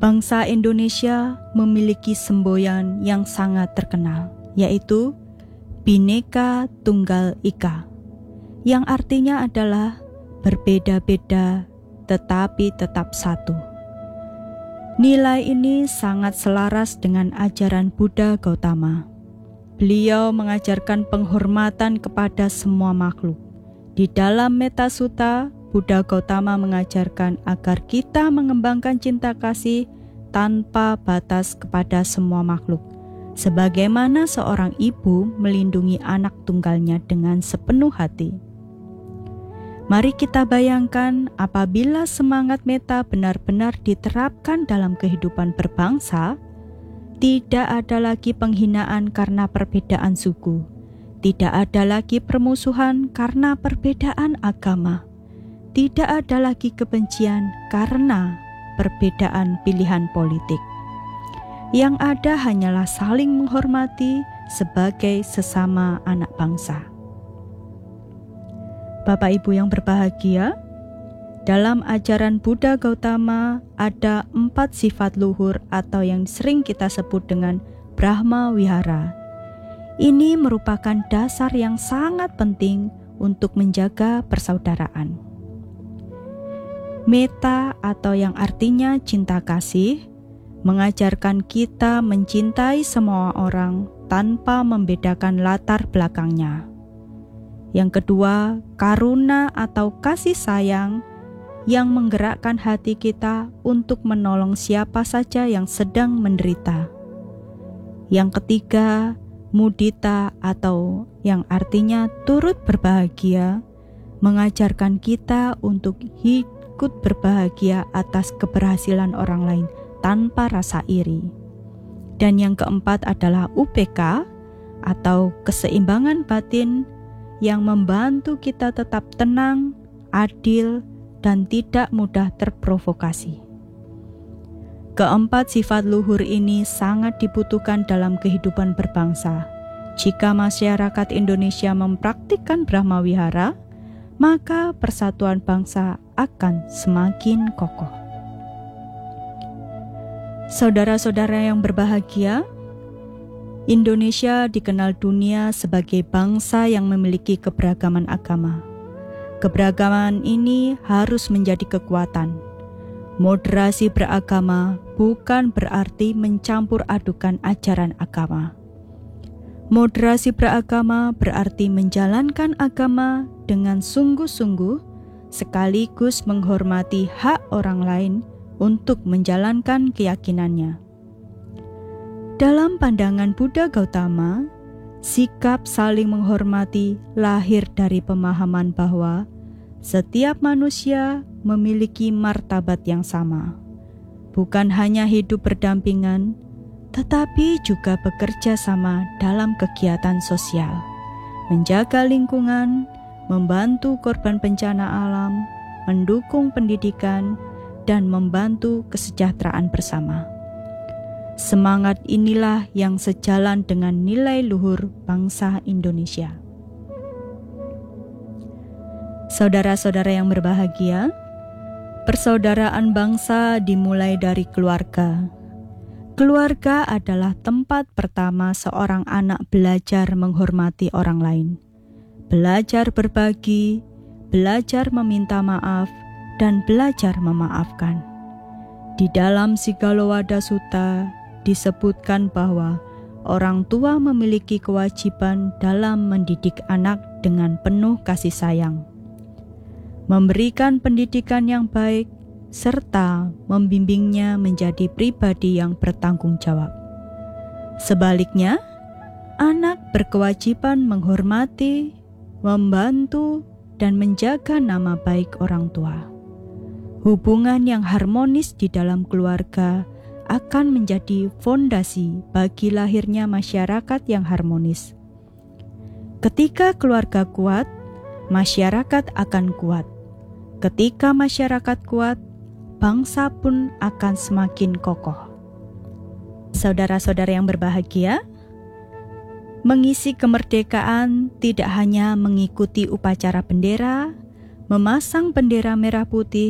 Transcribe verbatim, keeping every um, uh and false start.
Bangsa Indonesia memiliki semboyan yang sangat terkenal, yaitu Bhinneka Tunggal Ika, yang artinya adalah berbeda-beda tetapi tetap satu. Nilai ini sangat selaras dengan ajaran Buddha Gautama. Beliau mengajarkan penghormatan kepada semua makhluk. Di dalam Metta Sutta, Buddha Gautama mengajarkan agar kita mengembangkan cinta kasih tanpa batas kepada semua makhluk, sebagaimana seorang ibu melindungi anak tunggalnya dengan sepenuh hati. Mari kita bayangkan apabila semangat metta benar-benar diterapkan dalam kehidupan berbangsa, tidak ada lagi penghinaan karena perbedaan suku, tidak ada lagi permusuhan karena perbedaan agama, tidak ada lagi kebencian karena perbedaan pilihan politik. Yang ada hanyalah saling menghormati sebagai sesama anak bangsa. Bapak Ibu yang berbahagia, dalam ajaran Buddha Gautama ada empat sifat luhur atau yang sering kita sebut dengan Brahma Wihara. Ini merupakan dasar yang sangat penting untuk menjaga persaudaraan. Metta atau yang artinya cinta kasih mengajarkan kita mencintai semua orang tanpa membedakan latar belakangnya. Yang kedua, karuna atau kasih sayang yang menggerakkan hati kita untuk menolong siapa saja yang sedang menderita. Yang ketiga, mudita atau yang artinya turut berbahagia mengajarkan kita untuk ikut berbahagia atas keberhasilan orang lain tanpa rasa iri. Dan yang keempat adalah U P K atau keseimbangan batin yang membantu kita tetap tenang, adil, dan tidak mudah terprovokasi. Keempat sifat luhur ini sangat dibutuhkan dalam kehidupan berbangsa. Jika masyarakat Indonesia mempraktikkan Brahma Wihara, maka persatuan bangsa akan semakin kokoh. Saudara-saudara yang berbahagia, Indonesia dikenal dunia sebagai bangsa yang memiliki keberagaman agama. Keberagaman ini harus menjadi kekuatan. Moderasi beragama bukan berarti mencampur adukan ajaran agama. Moderasi beragama berarti menjalankan agama dengan sungguh-sungguh sekaligus menghormati hak orang lain untuk menjalankan keyakinannya. Dalam pandangan Buddha Gautama, sikap saling menghormati lahir dari pemahaman bahwa setiap manusia memiliki martabat yang sama, bukan hanya hidup berdampingan, tetapi juga bekerja sama dalam kegiatan sosial, menjaga lingkungan, membantu korban bencana alam, mendukung pendidikan, dan membantu kesejahteraan bersama. Semangat inilah yang sejalan dengan nilai luhur bangsa Indonesia. Saudara-saudara yang berbahagia, persaudaraan bangsa dimulai dari keluarga. Keluarga adalah tempat pertama seorang anak belajar menghormati orang lain, belajar berbagi, belajar meminta maaf, dan belajar memaafkan. Di dalam Sigalowadah Sutta disebutkan bahwa orang tua memiliki kewajiban dalam mendidik anak dengan penuh kasih sayang, memberikan pendidikan yang baik, serta membimbingnya menjadi pribadi yang bertanggung jawab. Sebaliknya, anak berkewajiban menghormati, membantu, dan menjaga nama baik orang tua. Hubungan yang harmonis di dalam keluarga akan menjadi fondasi bagi lahirnya masyarakat yang harmonis. Ketika keluarga kuat, masyarakat akan kuat. Ketika masyarakat kuat, bangsa pun akan semakin kokoh. Saudara-saudara yang berbahagia, mengisi kemerdekaan tidak hanya mengikuti upacara bendera, memasang bendera merah putih,